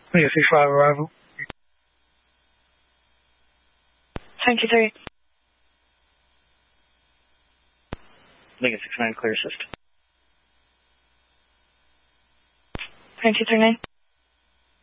Lima 65 arrival. Thank you, 3. Lincoln 69, clear assist. Thank you, 39.